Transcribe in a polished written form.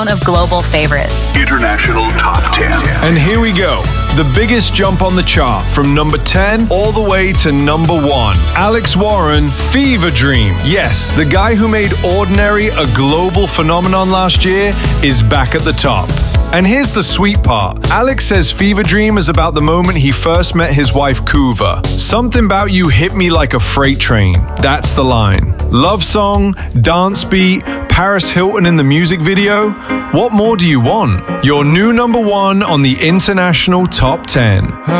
of global favorites. International Top 10. And here we go. The biggest jump on the chart from number 10 all the way to number 1. Alex Warren, Fever Dream. Yes, the guy who made Ordinary a global phenomenon last year is back at the top. And here's the sweet part. Alex says Fever Dream is about the moment he first met his wife Kuva. Something about you hit me like a freight train. That's the line. Love song, dance beat, Paris Hilton in the music video. What more do you want? Your new number 1 on the International Top 10.